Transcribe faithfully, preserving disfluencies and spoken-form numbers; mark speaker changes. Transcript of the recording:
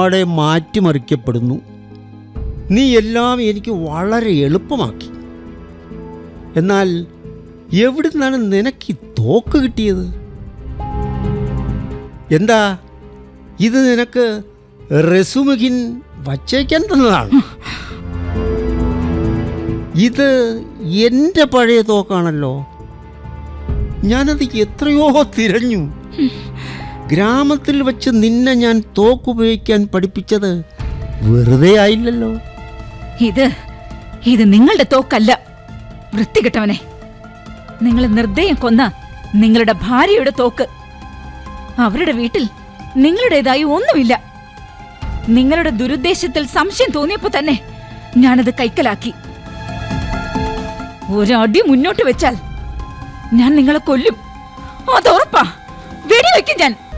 Speaker 1: അപ്പാടെ മാറ്റിമറിക്കപ്പെടുന്നു. നീ എല്ലാം എനിക്ക് വളരെ എളുപ്പമാക്കി. എന്നാൽ എവിടുന്നാണ് നിനക്ക് തോക്ക് കിട്ടിയത്? എന്താ ഇത് നിനക്ക് റസുമുഖിൻ വച്ചേക്കാൻ തന്നതാണ്? ഇത് എൻ്റെ പഴയ തോക്കാണല്ലോ. ഞാനത് എത്രയോ തിരഞ്ഞു. ഗ്രാമത്തിൽ വച്ച് നിന്നെ ഞാൻ തോക്കുപയോഗിക്കാൻ പഠിപ്പിച്ചത് വെറുതെ ആയില്ലല്ലോ.
Speaker 2: ഇത് ഇത് നിങ്ങളുടെ തോക്കല്ല, വൃത്തികെട്ടവനെ. നിങ്ങൾ നിർദ്ദയം കൊന്ന നിങ്ങളുടെ ഭാര്യയുടെ തോക്ക്. അവരുടെ വീട്ടിൽ നിങ്ങളുടേതായി ഒന്നുമില്ല. നിങ്ങളുടെ ദുരുദ്ദേശത്തിൽ സംശയം തോന്നിയപ്പോ തന്നെ ഞാനത് കൈക്കലാക്കി. ഒരടി മുന്നോട്ട് വെച്ചാൽ ഞാൻ നിങ്ങളെ കൊല്ലും. അതുറപ്പാ. വെടിവെക്കും ഞാൻ.